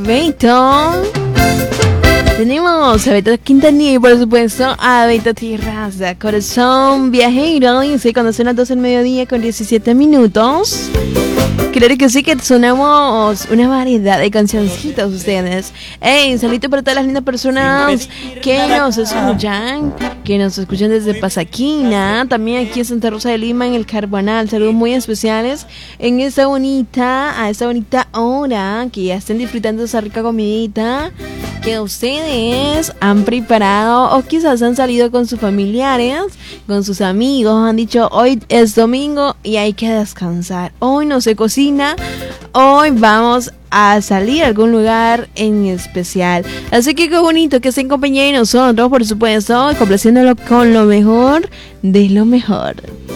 Beto. Tenemos a Beto Quintanilla y por supuesto a Beto Terraza. Corazón viajero, dice cuando son las 12 del mediodía con 17 minutos. Claro que sí, que sonamos una variedad de cancioncitos ustedes. Hey, saludito para todas las lindas personas que nos escuchan desde Pasaquina, también aquí en Santa Rosa de Lima, en el Carbonal. Saludos muy especiales a esta bonita hora, que ya estén disfrutando de esa rica comidita que ustedes han preparado, o quizás han salido con sus familiares, con sus amigos, han dicho hoy es domingo y hay que descansar, hoy no se cocina, hoy vamos a salir a algún lugar en especial. Así que qué bonito que estén en compañía de nosotros, por supuesto, complaciéndolo con lo mejor de lo mejor.